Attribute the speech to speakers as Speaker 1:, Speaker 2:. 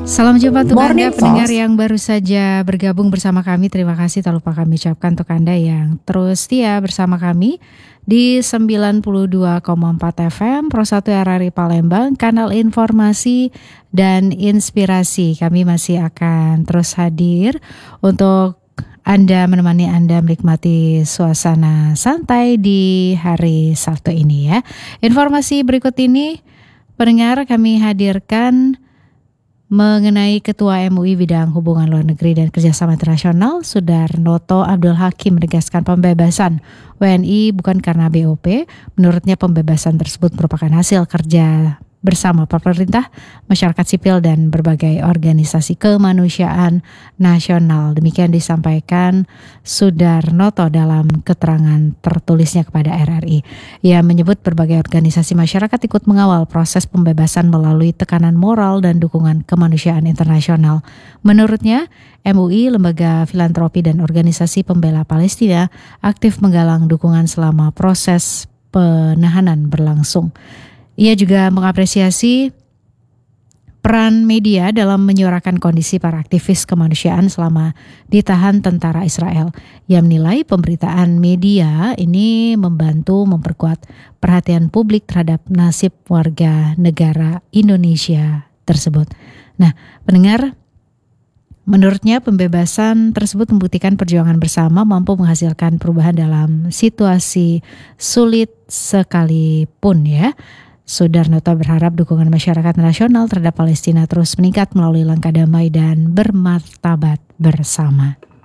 Speaker 1: Salam jumpa untuk
Speaker 2: Morning
Speaker 1: Anda pendengar
Speaker 2: Falls.
Speaker 1: yang baru saja bergabung bersama kami. Terima kasih tak lupa kami ucapkan untuk Anda yang terus setia bersama kami di 92,4 FM Pro 1 RRI Palembang, kanal informasi dan inspirasi. Kami masih akan terus hadir untuk Anda, menemani Anda menikmati suasana santai di hari Sabtu ini ya. Informasi berikut ini pendengar kami hadirkan mengenai Ketua MUI Bidang Hubungan Luar Negeri dan Kerjasama Internasional Sudarnoto Abdul Hakim menegaskan pembebasan WNI bukan karena BOP. Menurutnya pembebasan tersebut merupakan hasil kerja bersama pemerintah, masyarakat sipil dan berbagai organisasi kemanusiaan nasional. Demikian disampaikan Sudarnoto dalam keterangan tertulisnya kepada RRI. Ia menyebut berbagai organisasi masyarakat ikut mengawal proses pembebasan melalui tekanan moral dan dukungan kemanusiaan internasional. Menurutnya, MUI, lembaga filantropi dan organisasi pembela Palestina aktif menggalang dukungan selama proses penahanan berlangsung. Ia juga mengapresiasi peran media dalam menyuarakan kondisi para aktivis kemanusiaan selama ditahan tentara Israel. Ia menilai pemberitaan media ini membantu memperkuat perhatian publik terhadap nasib warga negara Indonesia tersebut. Nah, pendengar, menurutnya pembebasan tersebut membuktikan perjuangan bersama mampu menghasilkan perubahan dalam situasi sulit sekalipun ya. Sudarnoto berharap dukungan masyarakat nasional terhadap Palestina terus meningkat melalui langkah damai dan bermartabat bersama.